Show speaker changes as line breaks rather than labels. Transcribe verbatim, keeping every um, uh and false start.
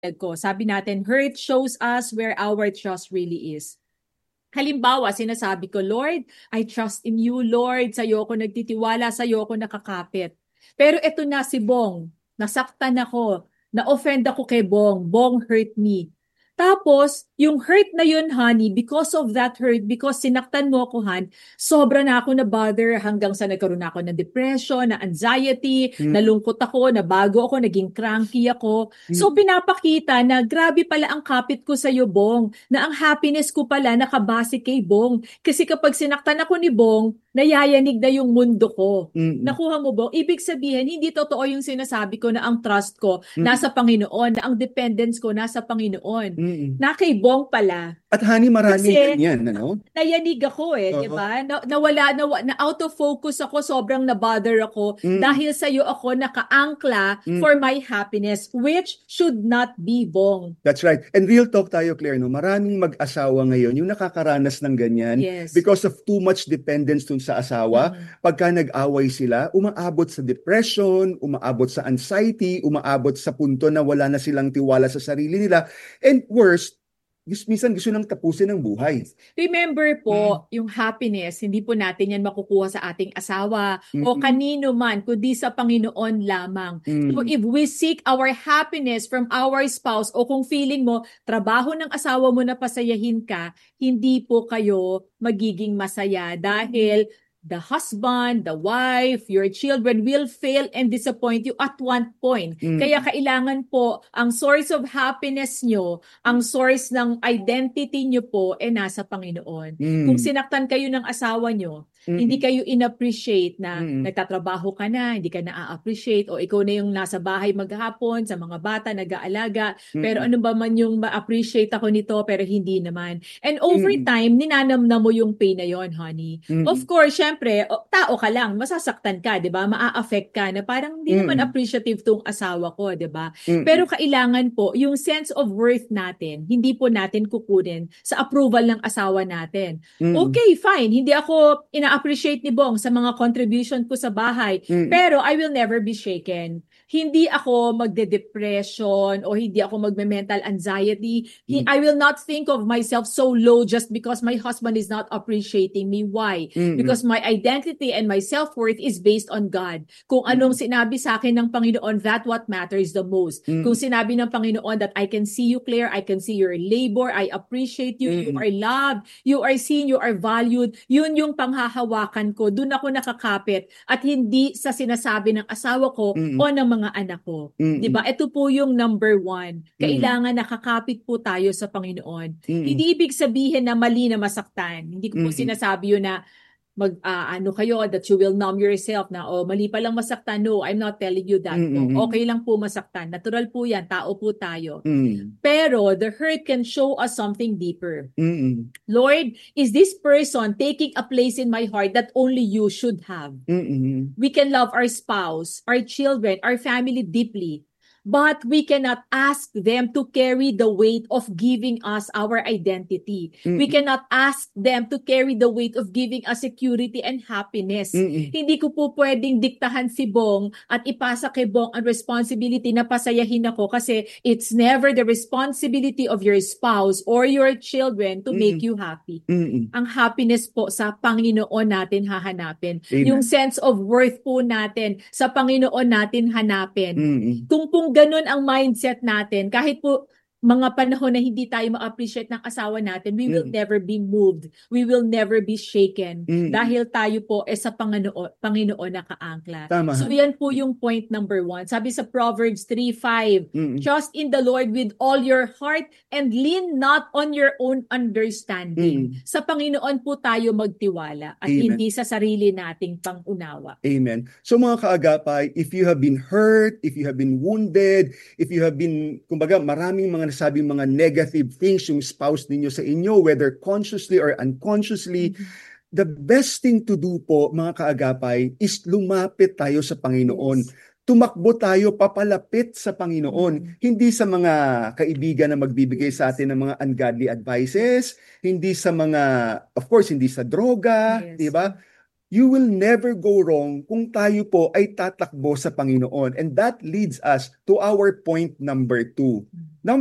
ko. Sabi natin, hurt shows us where our trust really is. Halimbawa, sinasabi ko, Lord, I trust in you, Lord. Sa'yo ako nagtitiwala, sa'yo ako nakakapit. Pero eto na si Bong, nasaktan ako, na-offend ako kay Bong, Bong hurt me. Tapos, yung hurt na yun, honey, because of that hurt, because sinaktan mo ako, Han, sobra na ako na-bother hanggang sa nagkaroon na ako ng depression, na anxiety,
Mm.
nalungkot ako, nabago ako, naging cranky ako. So,
Mm.
pinapakita na grabe pala ang kapit ko sa'yo, Bong, na ang happiness ko pala nakabase kay Bong. Kasi kapag sinaktan ako ni Bong, nayayanig na yung mundo ko.
Mm.
Nakuha mo, Bong? Ibig sabihin, hindi totoo yung sinasabi ko na ang trust ko
Mm.
nasa Panginoon, na ang dependence ko nasa Panginoon.
Mm.
Na kay Bong pala.
At honey, maraming
Kasi,
ganyan, ano?
nayanig ako eh, di
Oo.
ba? Na, nawala, nawa, na out of focus ako, sobrang na-bother ako
Mm.
dahil sa'yo ako nakaangkla
Mm.
for my happiness, which should not be, Bong.
That's right. And real talk tayo, Claire, no? Maraming mag-asawa ngayon yung nakakaranas ng ganyan
Yes.
because of too much dependence dun sa asawa.
Mhm.
Pagka nag-away sila, umaabot sa depression, umaabot sa anxiety, umaabot sa punto na wala na silang tiwala sa sarili nila. And worst, gusto, minsan gusto nang tapusin ang buhay.
Remember po, yung happiness, hindi po natin yan makukuha sa ating asawa o
Mm-mm.
kanino man, kundi sa Panginoon lamang.
Mm.
So if we seek our happiness from our spouse o kung feeling mo, trabaho ng asawa mo na pasayahin ka, hindi po kayo magiging masaya dahil the husband, the wife, your children will fail and disappoint you at one point.
Mm.
Kaya kailangan po, ang source of happiness nyo, ang source ng identity nyo po, ay nasa Panginoon.
Mm.
Kung sinaktan kayo ng asawa nyo,
Mm.
hindi kayo in-appreciate na
Mm.
nagtatrabaho ka na, hindi ka na-appreciate, o ikaw na yung nasa bahay maghapon, sa mga bata, nag-aalaga,
Mm.
pero ano ba man yung ma-appreciate ako nito, pero hindi naman. And over
Mm.
time, ninanamnam mo yung pain na yon, honey.
Mm.
Of course, syempre, o, tao ka lang, masasaktan ka, 'di ba? Maa-affect ka na parang hindi
Mm.
naman appreciative tong asawa ko, 'di ba?
Mm.
Pero kailangan po yung sense of worth natin, hindi po natin kukunin sa approval ng asawa natin.
Mm.
Okay, fine. Hindi ako ina-appreciate ni Bong sa mga contribution ko sa bahay,
Mm.
pero I will never be shaken. Hindi ako magde-depression o hindi ako magme-mental anxiety. He,
Mm.
I will not think of myself so low just because my husband is not appreciating me. Why?
Mm.
Because my identity and my self-worth is based on God. Kung
Mm.
anong sinabi sa akin ng Panginoon, that what matters the most.
Mm.
Kung sinabi ng Panginoon that I can see you, Claire, I can see your labor, I appreciate you, you
Mm.
are loved, you are seen, you are valued, yun yung panghahawakan ko. Doon ako nakakapit at hindi sa sinasabi ng asawa ko
Mm.
o ng mga anak ko.
Mm.
'Di ba? Ito po yung number one.
Mm.
Kailangan nakakapit po tayo sa Panginoon.
Mm.
Hindi ibig sabihin na mali na masaktan. Hindi ko po
Mm.
sinasabi yun na mag ah, ano kayo, that you will numb yourself na oh mali pa lang masaktan. No, I'm not telling you that po.
Mm.
Okay lang po masaktan. Natural po yan. Tao po tayo.
Mm.
Pero the hurt can show us something deeper.
Mm.
Lord, is this person taking a place in my heart that only you should have?
Mm.
We can love our spouse, our children, our family deeply, but we cannot ask them to carry the weight of giving us our identity.
Mm.
We cannot ask them to carry the weight of giving us security and happiness.
Mm.
Hindi ko po pwedeng diktahan si Bong at ipasa kay Bong ang responsibility na pasayahin ako kasi it's never the responsibility of your spouse or your children to
Mm.
make you happy.
Mm.
Ang happiness po sa Panginoon natin hahanapin.
Amen.
Yung sense of worth po natin sa Panginoon natin hanapin.
Mm.
Kung kung ganun ang mindset natin, kahit po mga panahon na hindi tayo ma-appreciate ng asawa natin, we will
Mm.
never be moved. We will never be shaken.
Mm.
Dahil tayo po eh sa Panginoon, Panginoon nakaangkla.
Tama.
So yan po yung point number one. Sabi sa Proverbs three five,
Mm.
trust in the Lord with all your heart and lean not on your own understanding.
Mm.
Sa Panginoon po tayo magtiwala at
Amen.
hindi sa sarili nating pangunawa.
Amen. So mga kaagapay, if you have been hurt, if you have been wounded, if you have been, kumbaga, maraming mga nasabing mga negative things yung spouse ninyo sa inyo, whether consciously or unconsciously, the best thing to do po, mga kaagapay, is lumapit tayo sa Panginoon.
Yes.
Tumakbo tayo papalapit sa Panginoon,
Mm.
hindi sa mga kaibigan na magbibigay sa atin ng mga ungodly advices, hindi sa mga, of course, hindi sa droga,
Yes.
di ba? you will never go wrong kung tayo po ay tatakbo sa Panginoon. And that leads us to our point number two.